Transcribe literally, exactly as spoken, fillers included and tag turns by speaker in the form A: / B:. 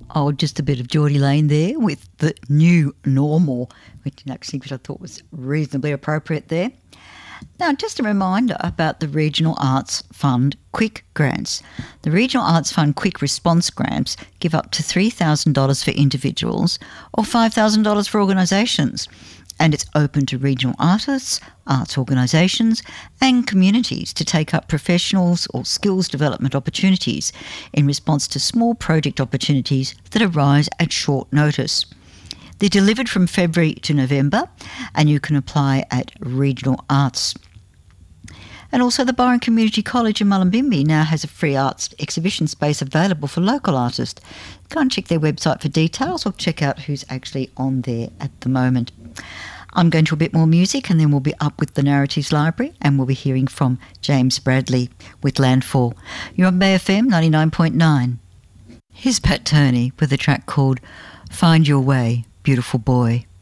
A: Oh, just a bit of Geordie Lane there with the new normal, which actually which I thought was reasonably appropriate there. Now, just a reminder about the Regional Arts Fund Quick Grants. The Regional Arts Fund Quick Response Grants give up to three thousand dollars for individuals or five thousand dollars for organisations. And it's open to regional artists, arts organisations and communities to take up professionals or skills development opportunities in response to small project opportunities that arise at short notice. They're delivered from February to November and you can apply at Regional Arts. And also the Byron Community College in Mullumbimby now has a free arts exhibition space available for local artists. Go and check their website for details or check out who's actually on there at the moment. I'm going to a bit more music and then we'll be up with the Narratives Library and we'll be hearing from James Bradley with Landfall. You're on Bay F M ninety-nine point nine. Here's Pat Turney with a track called Find Your Way, Beautiful Boy.